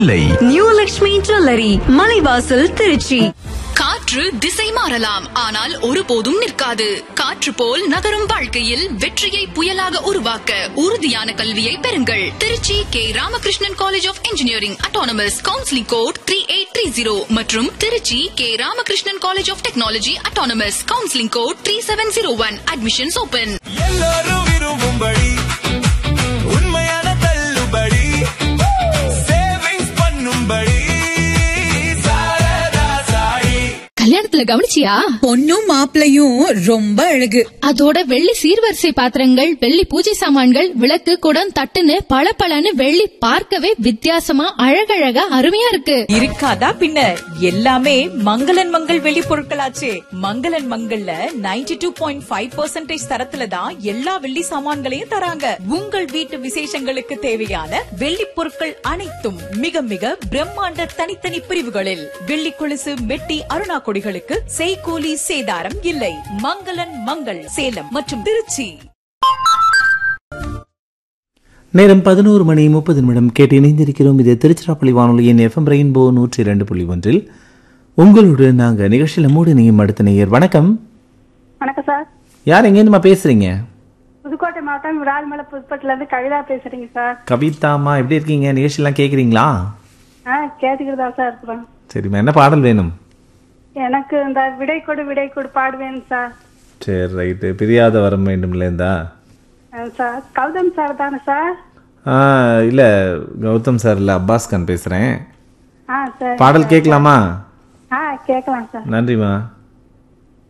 New Lakshmi jewellery Malaivasal Trichy. காற்று திசை மாறலாம், ஆனால் ஒருபோதும் நிற்காது. காற்று போல் நகரும் வாழ்க்கையில் வெற்றியை புயலாக உருவாக்க உறுதியான கல்வியை பெறுங்கள். Trichy K Ramakrishnan college of engineering autonomous, counselling code 3830 மற்றும் Trichy K Ramakrishnan college of technology autonomous, counselling code 3701. Admissions open. எல்லாரும் விரும்பும்படி உண்மையான தள்ளுபடி, சேவிங்ஸ் பண்ணும்படி கல்யாணத்துல கவனிச்சியா? பொண்ணும் மாப்பிளையும் ரொம்ப அழகு. அதோட வெள்ளி சீர்வரிசை பாத்திரங்கள், வெள்ளி பூஜை சாமான்கள், விளக்கு, குடம், தட்டுன்னு பளபளன்னு வெள்ளி பார்க்கவே வித்தியாசமா அழகழகா அருமையா இருக்கு. இருக்காதா பின்ன, எல்லாமே மங்களன் மங்கள் வெள்ளி பொருட்களாச்சே. மங்களன் மங்கள்ல 92.5% தரத்துல தான் எல்லா வெள்ளி சாமான்களையும் தராங்க. உங்கள் வீட்டு விசேஷங்களுக்கு தேவையான வெள்ளி பொருட்கள் அனைத்தும் மிக மிக பிரம்மாண்ட தனித்தனி பிரிவுகளில். வெள்ளி கொலுசு, மெட்டி, அருணா கொடிகளுக்கு செய்கூலி சேதாரம் இல்லை. மங்களன் மங்கள் சேலம் மற்றும் திருச்சி. நேரம் 11:30 கேட்டு இணைந்திருக்கிறோம். இது திருச்சிராப்பள்ளி வானொலியின் FM ரெயின்போ 102.1. உங்களுடன் நாங்க நிகழ்ச்சியில மூடு நீயும் அடுத்த நேயர். வணக்கம். வணக்கம் சார். யார் எங்கேருந்துமா பேசுறீங்க? புதுக்கோட்டை மாவட்டம் விரால்மலை புதுப்பட்டில இருந்து கவிதா பேசுறீங்க சார். கவிதாமா, எப்படி இருக்கீங்க? நிகழ்ச்சியெல்லாம் கேக்குறீங்களா? கேட்டுக்கிட்டு தான் சார் இருக்கிறோம். சரிம்மா, என்ன பாடல் வேணும்? எனக்கு இந்த விடை கொடு பாடுவேன் சார். சரி, ரைட்டு. பிரியாத வரம் வேண்டும்ல இருந்தா சார். கௌதம் சார் தானே சார்? இல்ல, கௌதம் சார் இல்ல, அப்பாஸ் கான் பேசுறேன். சார், பாடல் கேட்கலாமா? கேட்கலாம் சார். நன்றிமா.